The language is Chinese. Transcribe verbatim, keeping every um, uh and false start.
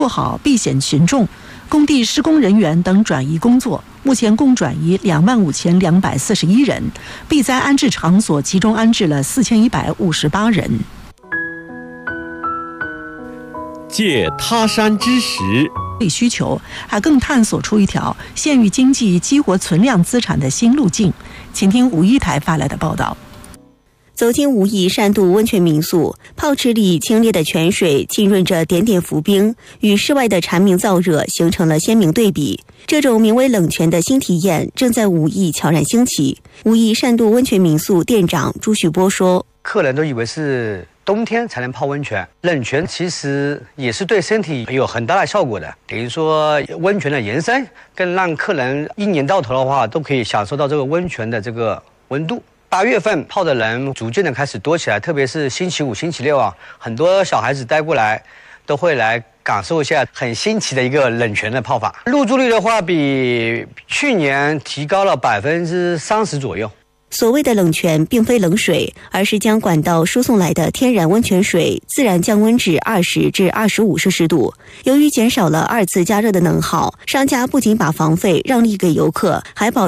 做好避险群众、工地施工人员等转移工作。目前共转移两万五千两百四十一人，避灾安置场所集中安置了四千一百五十八人。 借他山之石， 需求还更探索出一条县域经济激活存量资产的新路径。请听五一台发来的报道。 走进无意善渡温泉民宿，泡池里清冽的泉水浸润着点点浮冰，与室外的蝉鸣燥热形成了鲜明对比。这种名为冷泉的新体验正在无意悄然兴起。无意善渡温泉民宿店长朱旭波说：“ 客人都以为是冬天才能泡温泉，冷泉其实也是对身体有很大的效果的。等于说温泉的延伸，更让客人一年到头的话都可以享受到这个温泉的这个温度。”八月份泡的人逐渐的开始多起来，特别是星期五、星期六啊，很多小孩子带过来，都会来感受一下很新奇的一个冷泉的泡法。入住率的话，比去年提高了百分之三十左右。 所谓的冷泉并非冷水，而是将管道输送来的天然温泉水自然降温至二十至二十五摄氏度。由于减少了二次加热的能耗，商家不仅把房费让利给游客，还保